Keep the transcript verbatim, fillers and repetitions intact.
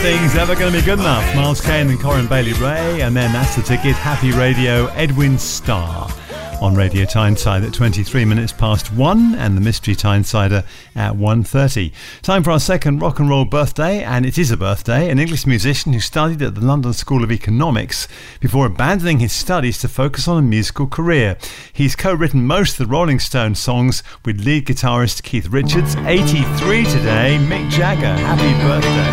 Nothing's ever going to be good enough. Miles Kane and Corinne Bailey-Rae, and then That's the Ticket, Happy Radio, Edwin Starr. On Radio Tyneside at twenty-three minutes past one, and the Mystery Tynesider at one thirty. Time for our second rock and roll birthday, and it is a birthday. An English musician who studied at the London School of Economics before abandoning his studies to focus on a musical career. He's co-written most of the Rolling Stones songs with lead guitarist Keith Richards. eighty-three today, Mick Jagger. Happy birthday.